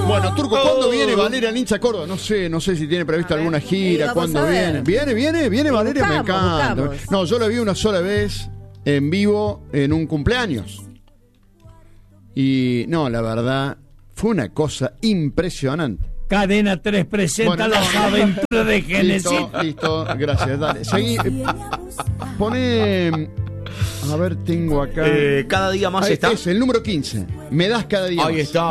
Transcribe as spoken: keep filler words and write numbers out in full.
Bueno, Turco, ¿cuándo viene Valeria Lynch a Córdoba? No sé, no sé si tiene prevista alguna gira, ¿cuándo viene? ¿Viene, viene, viene Valeria? Me encanta. No, yo la vi una sola vez en vivo en un cumpleaños. Y no, la verdad, fue una cosa impresionante. Cadena tres presenta bueno, las no, aventuras de Genesis. Listo, listo, gracias, dale. Seguí, eh, pone... A ver, tengo acá... Eh, cada día más Ahí, está... Es el número quince. Me das cada día Ahí más. está.